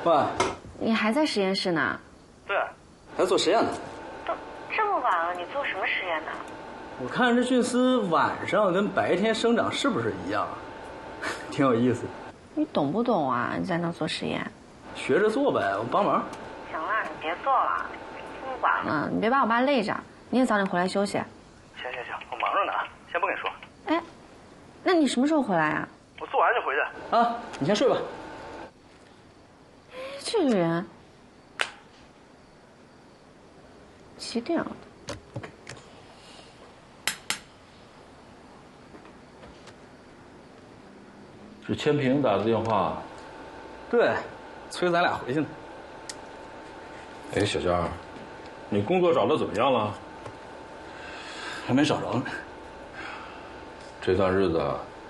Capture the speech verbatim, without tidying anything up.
喂， 你还在实验室呢？ 对，还做实验呢。 都这么晚了，你做什么实验呢？ 我看这菌丝晚上跟白天生长是不是一样？挺有意思。 你懂不懂啊？你在那做实验？ 学着做呗，我帮忙。 行了，你别做了，不管了，你别把我爸累着。你也早点回来休息。 行行行，我忙着呢，先不跟你说。 哎，那你什么时候回来啊？ 我做完就回去。啊，你先睡吧。 这个人几点了？ 是千平打的电话。 对，催咱俩回去呢。 哎，小江，你工作找的怎么样了？ 还没找着呢。 这段日子